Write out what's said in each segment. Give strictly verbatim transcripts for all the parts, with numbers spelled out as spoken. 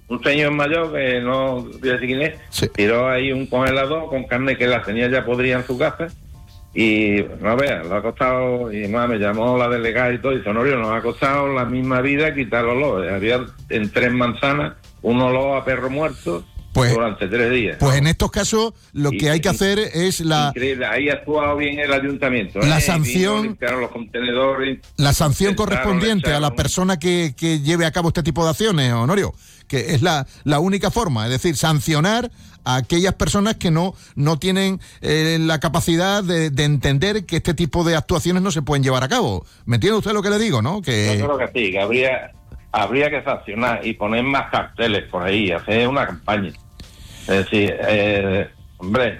un señor mayor que no voy a decir quién es, sí. tiró ahí un congelador con carne que la tenía ya podrida en su casa y no veas, lo ha costado, y más me llamó la delegada y todo, y dice, Honorio, nos ha costado la misma vida quitar el olor. Había en tres manzanas un olor a perro muerto. Pues, durante tres días. Pues ¿no? En estos casos lo y, que hay que hacer es la... Increíble, ahí ha actuado bien el ayuntamiento. La ¿eh? sanción... Los contenedores, la sanción correspondiente a la persona que, que lleve a cabo este tipo de acciones, Honorio, que es la, la única forma, es decir, sancionar a aquellas personas que no, no tienen eh, la capacidad de, de entender que este tipo de actuaciones no se pueden llevar a cabo. ¿Me entiende usted lo que le digo, no? Que... Yo creo que sí, que habría, habría que sancionar y poner más carteles por ahí, hacer una campaña. Es decir, eh, hombre,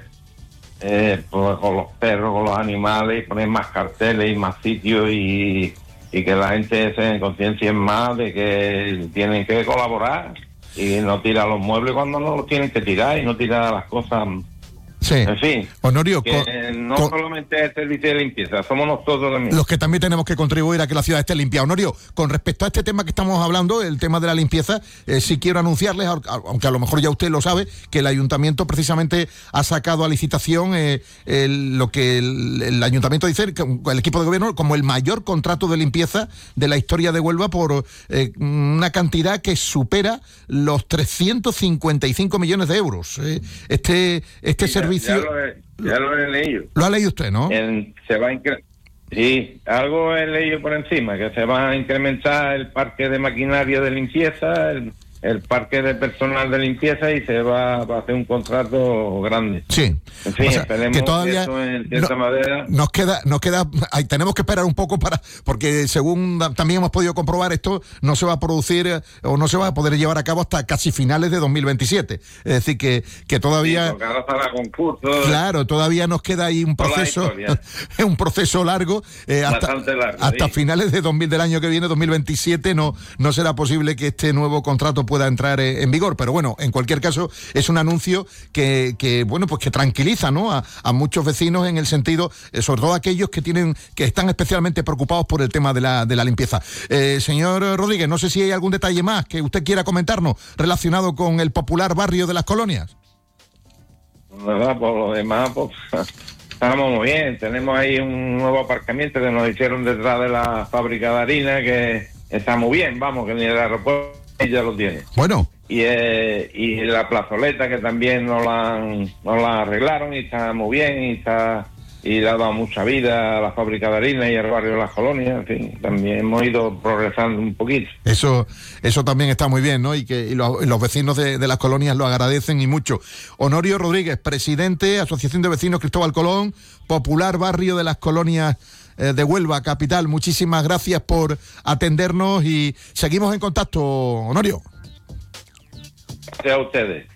eh, pues con los perros, con los animales, poner más carteles y más sitios y, y que la gente se conciencia más de que tienen que colaborar y no tirar los muebles cuando no los tienen que tirar y no tirar las cosas. Sí. En fin, Honorio, que con, no con, solamente el servicio de limpieza, somos nosotros también los que también tenemos que contribuir a que la ciudad esté limpia. Honorio, con respecto a este tema que estamos hablando, el tema de la limpieza, eh, sí quiero anunciarles, aunque a lo mejor ya usted lo sabe, que el ayuntamiento precisamente ha sacado a licitación eh, el, lo que el, el ayuntamiento dice, el equipo de gobierno, como el mayor contrato de limpieza de la historia de Huelva por eh, una cantidad que supera los trescientos cincuenta y cinco millones de euros. Eh, este este servicio... Ya lo, he, ya lo he leído. Lo ha leído usted, ¿no? En, se va a incre- sí, algo he leído por encima, que se va a incrementar el parque de maquinaria de limpieza, el, el parque de personal de limpieza y se va, va a hacer un contrato grande. Sí. En fin, o sea, esperemos que todavía eso en cierta no, manera. Nos queda, nos queda, hay, tenemos que esperar un poco para, porque según también hemos podido comprobar, esto no se va a producir eh, o no se va a poder llevar a cabo hasta casi finales de dos mil veintisiete. Es decir, que, que todavía... Sí, porque ahora estará concurso. Claro, todavía nos queda ahí un proceso, un proceso largo, eh, hasta, largo, hasta sí. finales de dos mil del año que viene, dos mil veintisiete, no, no será posible que este nuevo contrato pueda entrar eh, en vigor. Pero bueno, en cualquier caso, es un anuncio que, que bueno, pues que tranquiliza, ¿no? A, a muchos vecinos en el sentido, eh, sobre todo aquellos que tienen, que están especialmente preocupados por el tema de la, de la limpieza. Eh, señor Rodríguez, no sé si hay algún detalle más que usted quiera comentarnos relacionado con el popular barrio de Las Colonias. ¿Verdad? Por lo demás, pues estamos muy bien. Tenemos ahí un nuevo aparcamiento que nos hicieron detrás de la fábrica de harina, que está muy bien, vamos, que ni el aeropuerto ya lo tiene. Bueno. Y, eh, y la plazoleta, que también nos la, nos la arreglaron y está muy bien y está y le ha dado mucha vida a la fábrica de harina y al barrio de Las Colonias. En fin, también hemos ido progresando un poquito. Eso eso también está muy bien, ¿no? Y que y los, y los vecinos de, de Las Colonias lo agradecen y mucho. Honorio Rodríguez, presidente, Asociación de Vecinos Cristóbal Colón, popular barrio de Las Colonias eh, de Huelva, capital. Muchísimas gracias por atendernos y seguimos en contacto, Honorio. Gracias a ustedes.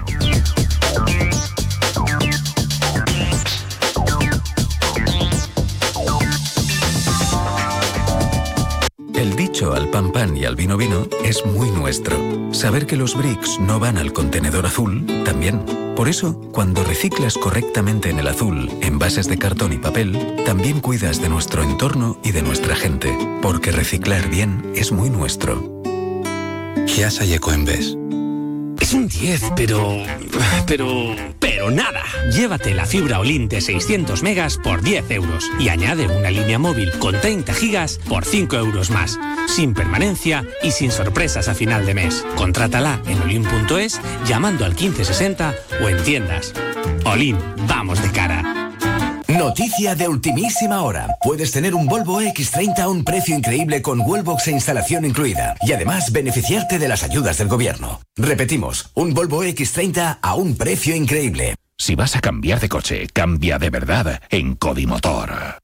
El dicho al pan pan y al vino vino es muy nuestro. Saber que los bricks no van al contenedor azul, también. Por eso, cuando reciclas correctamente en el azul, envases de cartón y papel, también cuidas de nuestro entorno y de nuestra gente. Porque reciclar bien es muy nuestro. Giasa y Ecoembes. Es un diez, pero... pero... pero nada. Llévate la fibra Olin de seiscientos megas por diez euros y añade una línea móvil con treinta gigas por cinco euros más. Sin permanencia y sin sorpresas a final de mes. Contrátala en olin punto es llamando al quince sesenta o en tiendas. Olin, vamos de cara. Noticia de ultimísima hora. Puedes tener un Volvo equis treinta a un precio increíble con Wallbox e instalación incluida. Y además beneficiarte de las ayudas del gobierno. Repetimos, un Volvo equis treinta a un precio increíble. Si vas a cambiar de coche, cambia de verdad en Codimotor.